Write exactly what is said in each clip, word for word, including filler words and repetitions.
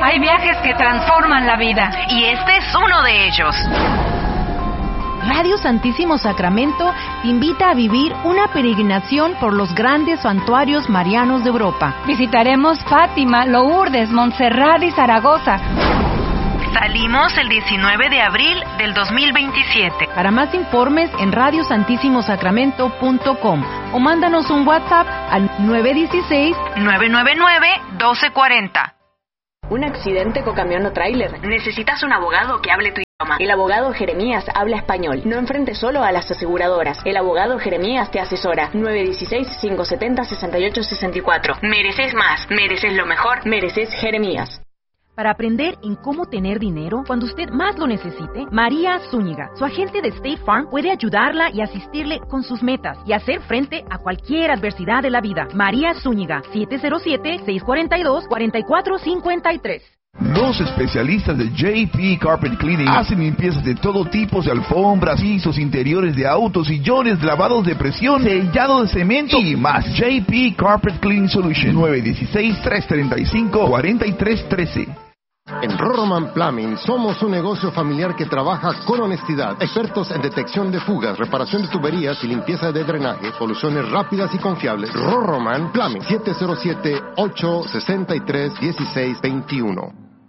Hay viajes que transforman la vida. Y este es uno de ellos. Radio Santísimo Sacramento te invita a vivir una peregrinación por los grandes santuarios marianos de Europa. Visitaremos Fátima, Lourdes, Montserrat y Zaragoza. Salimos el diecinueve de abril del dos mil veintisiete. Para más informes en radio santísimo sacramento punto com o mándanos un WhatsApp al nueve uno seis, nueve nueve nueve, uno dos cuatro cero. Un accidente con camión o tráiler. Necesitas un abogado que hable tu idioma. El abogado Jeremías habla español. No enfrentes solo a las aseguradoras. El abogado Jeremías te asesora. nueve uno seis, cinco siete cero, seis ocho seis cuatro. Mereces más, mereces lo mejor. Mereces Jeremías. Para aprender en cómo tener dinero cuando usted más lo necesite, María Zúñiga, su agente de State Farm, puede ayudarla y asistirle con sus metas y hacer frente a cualquier adversidad de la vida. María Zúñiga, siete cero siete, seis cuatro dos, cuatro cuatro cinco tres. Los especialistas de J P Carpet Cleaning hacen limpiezas de todo tipo de alfombras, pisos, interiores de autos, sillones, lavados de presión, sellado de cemento y más. J P Carpet Cleaning Solution, nueve uno seis, tres tres cinco, cuatro tres uno tres. En Roroman Plumbing somos un negocio familiar que trabaja con honestidad. Expertos en detección de fugas, reparación de tuberías y limpieza de drenaje. Soluciones rápidas y confiables. Roroman Plumbing, siete cero siete, ocho seis tres, uno seis dos uno.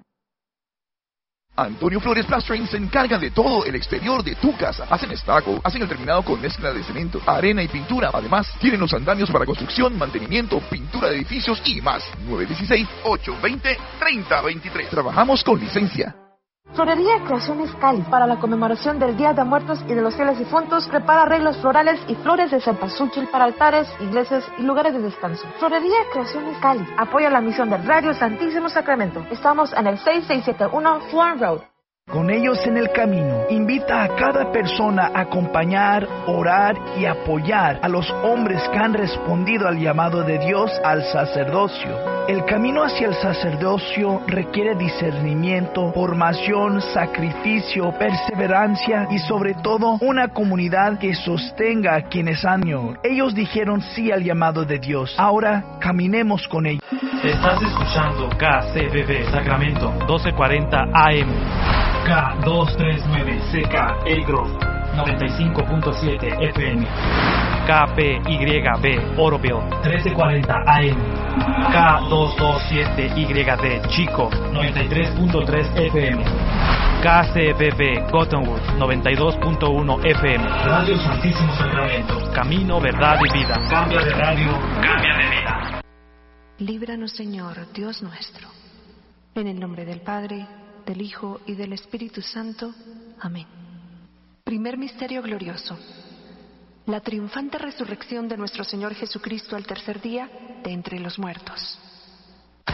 Antonio Flores Plastering se encarga de todo el exterior de tu casa. Hacen estaco, hacen el terminado con mezcla de cemento, arena y pintura. Además, tienen los andamios para construcción, mantenimiento, pintura de edificios y más. nueve uno seis, ocho dos cero, tres cero dos tres. Trabajamos con licencia. Florería Creaciones Cali, para la conmemoración del Día de Muertos y de los Fieles Difuntos, prepara arreglos florales y flores de cempasúchil para altares, iglesias y lugares de descanso. Florería Creaciones Cali apoya la misión del Radio Santísimo Sacramento. Estamos en el seis seis siete uno Flower Road. Con ellos en el camino, invita a cada persona a acompañar, orar y apoyar a los hombres que han respondido al llamado de Dios al sacerdocio. El camino hacia el sacerdocio requiere discernimiento, formación, sacrificio, perseverancia y sobre todo una comunidad que sostenga a quienes han ido. Ellos dijeron sí al llamado de Dios. Ahora caminemos con ellos. Estás escuchando K C B B Sacramento doce cuarenta A M. K doscientos treinta y nueve C K El Grove noventa y cinco punto siete F M. K P Y B Oroville trece cuarenta A M. K doscientos veintisiete Y D Chico noventa y tres punto tres F M. K C B B Cottonwood noventa y dos punto uno F M. Radio Santísimo Sacramento. Camino, verdad y vida. Cambia de radio, cambia de vida. Líbranos, Señor, Dios nuestro. En el nombre del Padre, del Hijo y del Espíritu Santo. Amén. Primer misterio glorioso. La triunfante resurrección de nuestro Señor Jesucristo al tercer día de entre los muertos.